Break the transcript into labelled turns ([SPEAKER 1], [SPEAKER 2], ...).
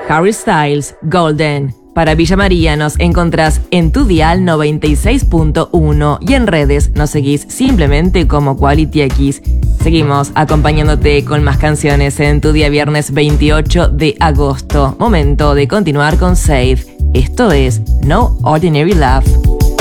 [SPEAKER 1] Harry Styles, Golden. Para Villa María nos encontrás en tu dial 96.1 y en redes nos seguís simplemente como Quality X. Seguimos acompañándote con más canciones en tu día viernes 28 de agosto. Momento de continuar con Save. Esto es No Ordinary Love.